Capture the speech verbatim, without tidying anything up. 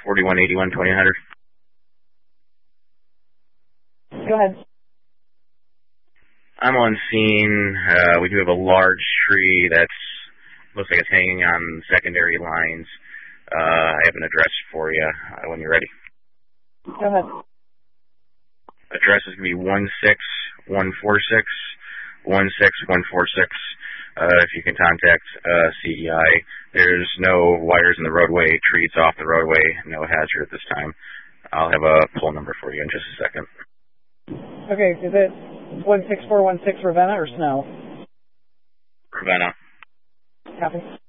forty-one eighty-one twenty hundred. Go ahead. I'm on scene. Uh, we do have a large tree that's looks like it's hanging on secondary lines. Uh, I have an address for you uh, when you're ready. Go ahead. Address is going to be one six one four six, one six one four six. Uh, if you can contact uh, C E I. There's no wires in the roadway, trees off the roadway, no hazard at this time. I'll have a pull number for you in just a second. Okay, is it one six four one six Ravenna or Snow? Ravenna. Copy.